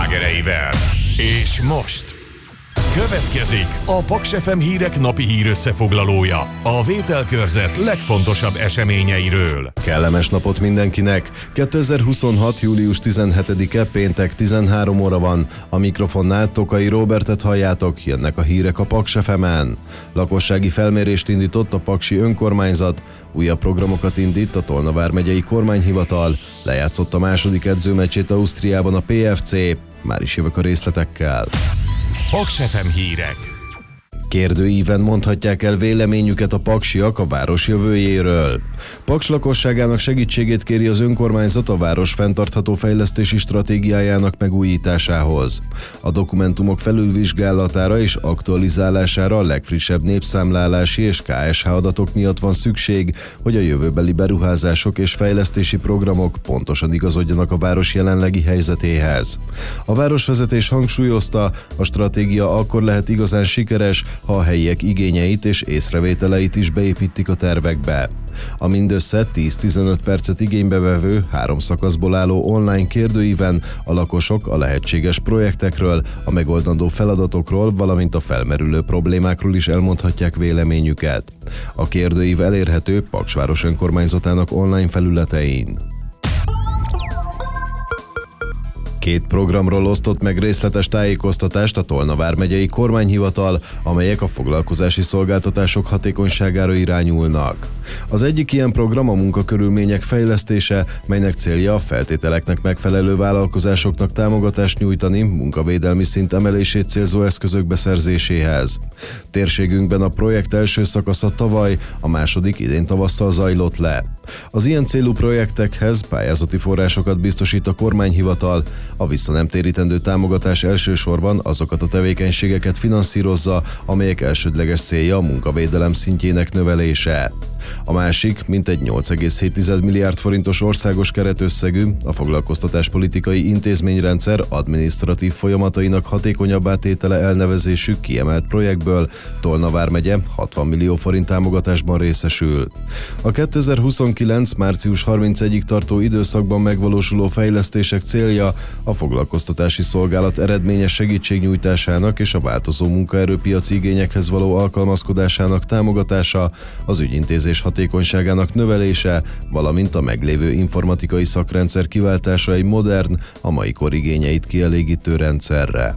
slágereivel. És most következik a Paks FM hírek napi hírösszefoglalója, a vételkörzet legfontosabb eseményeiről. Kellemes napot mindenkinek! 2026. július 17-e péntek 13 óra van. A mikrofonnál Tokai Róbertet halljátok, jönnek a hírek a Paks FM-en. Lakossági felmérést indított a paksi önkormányzat, újabb programokat indít a Tolna vármegyei kormányhivatal, lejátszott a második edzőmeccsét Ausztriában a PFC. Már is jövök a részletekkel. Paks FM hírek. Kérdőíven mondhatják el véleményüket a paksiak a város jövőjéről. Paks lakosságának segítségét kéri az önkormányzat a város fenntartható fejlesztési stratégiájának megújításához. A dokumentumok felülvizsgálatára és aktualizálására a legfrissebb népszámlálási és KSH adatok miatt van szükség, hogy a jövőbeli beruházások és fejlesztési programok pontosan igazodjanak a város jelenlegi helyzetéhez. A városvezetés hangsúlyozta, a stratégia akkor lehet igazán sikeres, ha a helyiek igényeit és észrevételeit is beépítik a tervekbe. A mindössze 10-15 percet igénybe vevő 3 szakaszból álló online kérdőíven a lakosok a lehetséges projektekről, a megoldandó feladatokról, valamint a felmerülő problémákról is elmondhatják véleményüket. A kérdőív elérhető Paks város önkormányzatának online felületein. 2 programról osztott meg részletes tájékoztatást a Tolna vármegyei kormányhivatal, amelyek a foglalkozási szolgáltatások hatékonyságára irányulnak. Az egyik ilyen program a munkakörülmények fejlesztése, melynek célja a feltételeknek megfelelő vállalkozásoknak támogatást nyújtani munkavédelmi szint emelését célzó eszközök beszerzéséhez. Térségünkben a projekt első szakasza tavaly, a második idén tavasszal zajlott le. Az ilyen célú projektekhez pályázati forrásokat biztosít a kormányhivatal, a visszanemtérítendő támogatás elsősorban azokat a tevékenységeket finanszírozza, amelyek elsődleges célja a munkavédelem szintjének növelése. A másik, mintegy 8,7 milliárd forintos országos keretösszegű, a foglalkoztatáspolitikai intézményrendszer adminisztratív folyamatainak hatékonyabbá tétele elnevezésű kiemelt projektből Tolna vármegye 60 millió forint támogatásban részesül. A 2029. március 31-ig tartó időszakban megvalósuló fejlesztések célja a foglalkoztatási szolgálat eredményes segítségnyújtásának és a változó munkaerőpiaci igényekhez való alkalmazkodásának támogatása, az ügyintézés hatékonyságának növelése, valamint a meglévő informatikai szakrendszer kiváltása egy modern, a mai kor igényeit kielégítő rendszerre.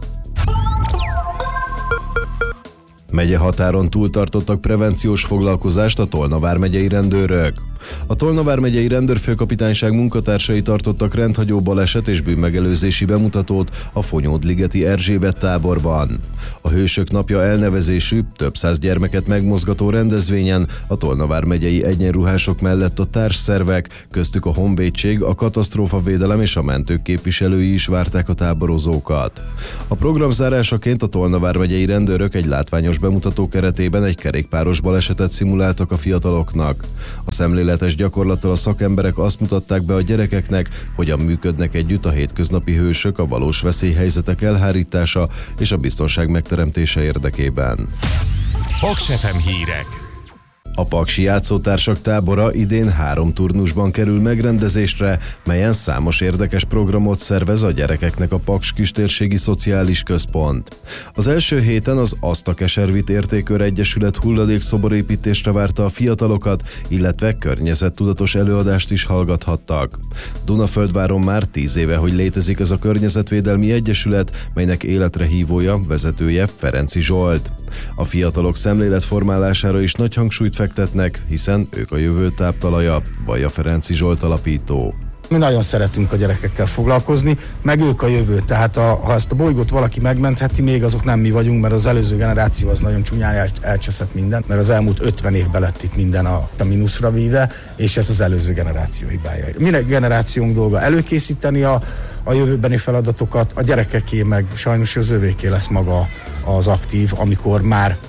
Megyehatáron túl tartottak prevenciós foglalkozást a Tolna vármegyei rendőrök. A Tolna vármegyei rendőrfőkapitányság munkatársai tartottak rendhagyó baleset és bűnmegelőzési bemutatót a Fonyódligeti Erzsébet táborban. A Hősök napja elnevezésű, több száz gyermeket megmozgató rendezvényen a Tolna vármegyei egyenruhások mellett a társszervek, köztük a honvédség, a katasztrófavédelem és a mentők képviselői is várták a táborozókat. A program zárásaként a Tolna vármegyei rendőrök egy látványos bemutató keretében egy kerékpáros balesetet szimuláltak a fiataloknak. A szemléletes gyakorlattal a szakemberek azt mutatták be a gyerekeknek, hogyan működnek együtt a hétköznapi hősök a valós veszélyhelyzetek elhárítása és a biztonság megteremtése érdekében. Paks FM hírek. A paksi játszótársak tábora idén 3 turnusban kerül megrendezésre, melyen számos érdekes programot szervez a gyerekeknek a Paks Kistérségi Szociális Központ. Az első héten az Aszta Keservit Értékőr Egyesület hulladékszoborépítésre várta a fiatalokat, illetve környezettudatos előadást is hallgathattak. Dunaföldváron már 10 éve, hogy létezik ez a környezetvédelmi egyesület, melynek életre hívója, vezetője Ferenczy Zsolt. A fiatalok szemléletformálására is nagy hangsúlyt fektetnek, hiszen ők a jövő táptalaja, vallja Ferenczy Zsolt alapító. Mi nagyon szeretünk a gyerekekkel foglalkozni, meg ők a jövő. Tehát ha ezt a bolygót valaki megmentheti, még azok nem mi vagyunk, mert az előző generáció az nagyon csúnyán elcseszett mindent, mert az elmúlt 50 évben lett itt minden a mínuszra víve, és ez az előző generáció hibája. Minden generációnk dolga előkészíteni a jövőbeni feladatokat, a gyerekeké meg sajnos az övéké lesz maga az aktív, amikor már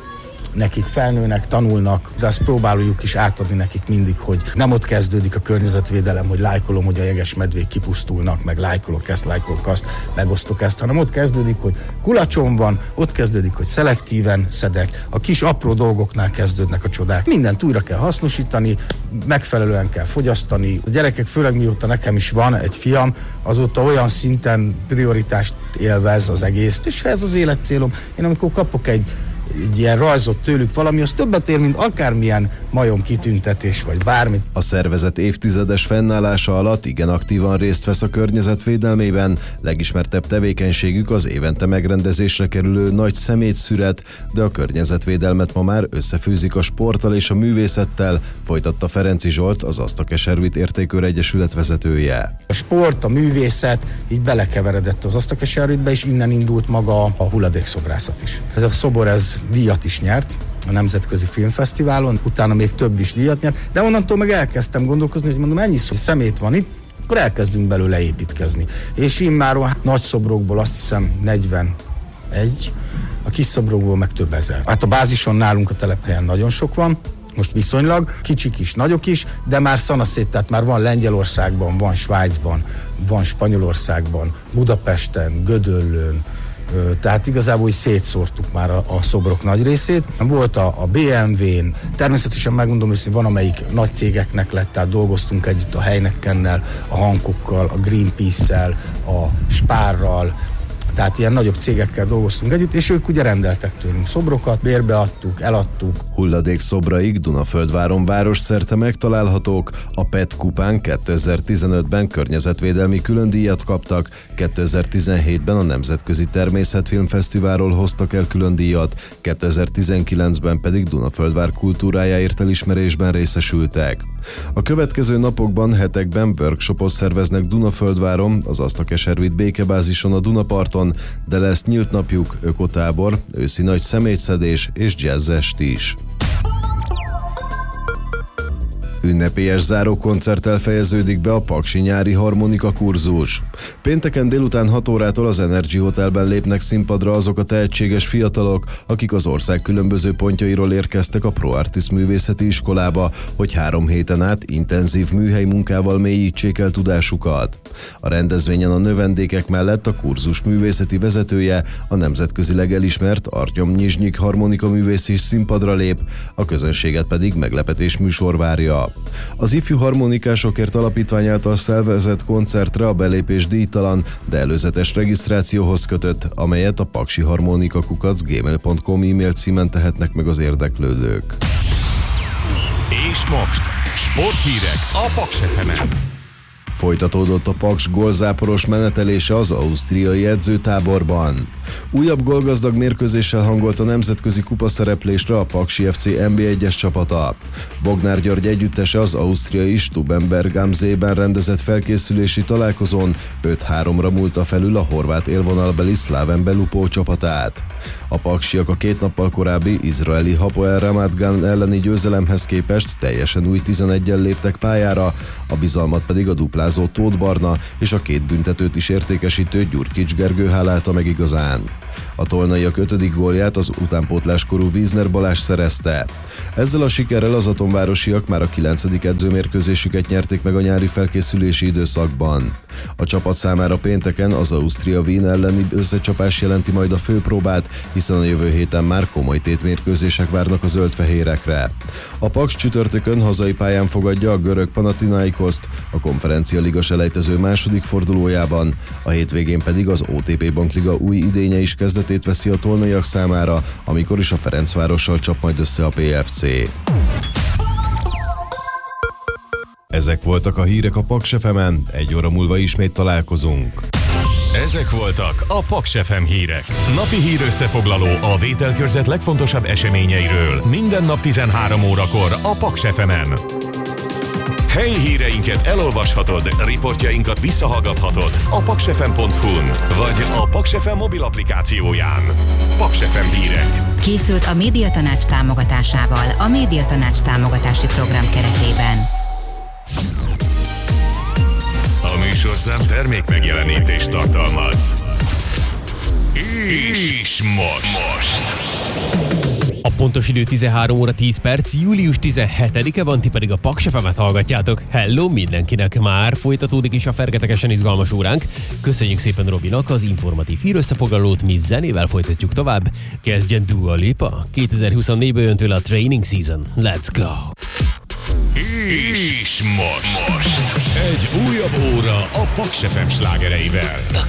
nekik, felnőnek, tanulnak, de azt próbáljuk is átadni nekik mindig, hogy nem ott kezdődik a környezetvédelem, hogy lájkolom, hogy a jegesmedvék kipusztulnak, meg lájkolok ezt, lájkolok azt, megosztok ezt, hanem ott kezdődik, hogy kulacsom van, ott kezdődik, hogy szelektíven szedek, a kis apró dolgoknál kezdődnek a csodák. Mindent újra kell hasznosítani, megfelelően kell fogyasztani. A gyerekek, főleg mióta nekem is van egy fiam, azóta olyan szinten prioritást élvez az egész, és ez az életcélom. Én amikor kapok egy ilyen rajzot tőlük valami, az többet ér, mint akármilyen majom kitüntetés, vagy bármit. A szervezet évtizedes fennállása alatt igen aktívan részt vesz a környezet védelmében, legismertebb tevékenységük az évente megrendezésre kerülő nagy szemétszüret, de a környezetvédelmet ma már összefűzik a sporttal és a művészettel, folytatta Ferenczy Zsolt, az Asztakeservit Értékőr Egyesület vezetője. A sport, a művészet így belekeveredett az Asztakeservitbe, és innen indult maga a hulladékszobrászat is. Ez a szobor, ez díjat is nyert a Nemzetközi Filmfesztiválon, utána még több is díjat nyert, de onnantól meg elkezdtem gondolkozni, hogy mondom, ennyi szemét van itt, akkor elkezdünk belőle építkezni. És immáron nagy szobrokból azt hiszem 41, a kis szobrokból meg több ezer. Hát a bázison nálunk a telephelyen nagyon sok van, most viszonylag, kicsik is, nagyok is, de már szanaszét, tehát már van Lengyelországban, van Svájcban, van Spanyolországban, Budapesten, Gödöllőn, tehát igazából így szétszórtuk már a szobrok nagy részét. Volt a BMW-n, természetesen megmondom őszintén, van amelyik nagy cégeknek lett, tehát dolgoztunk együtt a Heinekennel, a Hankokkal, a Greenpeace-szel, a Spárral, tehát ilyen nagyobb cégekkel dolgoztunk együtt, és ők ugye rendeltek tőlünk szobrokat, bérbe adtuk, eladtuk. Hulladékszobraik Dunaföldváron városszerte megtalálhatók, a PET kupán 2015-ben környezetvédelmi különdíjat kaptak, 2017-ben a Nemzetközi Természetfilmfesztiválról hoztak el különdíjat, 2019-ben pedig Dunaföldvár kultúrájáért elismerésben részesültek. A következő napokban, hetekben workshopot szerveznek Dunaföldváron, az Asztakeservit békebázison a Dunaparton, de lesz nyílt napjuk, ökotábor, őszi nagy szemétszedés és jazzest is. Ünnepélyes zárókoncerttel fejeződik be a paksi nyári harmonika kurzus. Pénteken délután 6 órától az Energy Hotelben lépnek színpadra azok a tehetséges fiatalok, akik az ország különböző pontjairól érkeztek a ProArtis művészeti iskolába, hogy 3 héten át intenzív műhely munkával mélyítsék el tudásukat. A rendezvényen a növendékek mellett a kurzus művészeti vezetője, a nemzetközileg elismert Artyom Nyizsnyik harmonika művész is színpadra lép, a közönséget pedig meglepetés műsor várja. Az Ifjú Harmonikásokért Alapítvány által szervezett koncertre a belépés díjtalan, de előzetes regisztrációhoz kötött, amelyet a paksiharmonikakukac@gmail.com e-mail címen tehetnek meg az érdeklődők. És most sporthírek a Paks FM-en. Folytatódott a Paks gólzáporos menetelése az ausztriai edzőtáborban. Újabb gólgazdag mérkőzéssel hangolt a nemzetközi kupa szereplésre a Paksi FC NB1-es csapata. Bognár György együttese az ausztriai Stubenberg am Seeben rendezett felkészülési találkozón 5-3-ra múlta felül a horvát élvonalbeli Slaven Belupó csapatát. A paksiak a 2 nappal korábbi izraeli Hapoel Ramat Gan elleni győzelemhez képest teljesen új 11-jel léptek pályára, a bizalmat pedig a duplázó Tóth Barna és a 2 büntetőt is értékesítő Gyurkics Gergő hálálta meg igazán. A tolnaiak 5. gólját az utánpótláskorú Wiesner Balázs szerezte. Ezzel a sikerrel az atomvárosiak már a 9. edzőmérkőzésüket nyerték meg a nyári felkészülési időszakban. A csapat számára pénteken az Ausztria Wien elleni összecsapás jelenti majd a főpróbát, hiszen a jövő héten már komoly tétmérkőzések várnak a zöldfehérekre. A Paks csütörtökön hazai pályán fogadja a görög Panathinaikoszt, a konferencialiga selejtező második fordulójában, a hétvégén pedig az OTP Bankliga új idénye is kezdetét veszi a tolnaiak számára, amikor is a Ferencvárossal csap majd össze a PFC. Ezek voltak a hírek a Paks FM-en, 1 óra múlva ismét találkozunk. Ezek voltak a Paks FM hírek. Napi hír összefoglaló a vételkörzet legfontosabb eseményeiről. Minden nap 13 órakor a Paks FM-en. Helyi híreinket elolvashatod, riportjainkat visszahallgathatod a paksfm.hu-n vagy a Paks FM mobil applikációján. Paks FM hírek. Készült a Médiatanács támogatásával a Médiatanács támogatási program keretében. A műsorszám termék megjelenítést tartalmaz. És most. A pontos idő 13 óra 10 perc, július 17-e van, ti pedig a Paks FM-et hallgatjátok. Hello mindenkinek, már folytatódik is a fergetegesen izgalmas óránk. Köszönjük szépen Robinak az informatív hírösszefoglalót, mi zenével folytatjuk tovább. Kezdjen Dua Lipa, 2024-ből jön tőle a Training Season. Let's go! És most egy újabb óra a Paks FM slágereivel.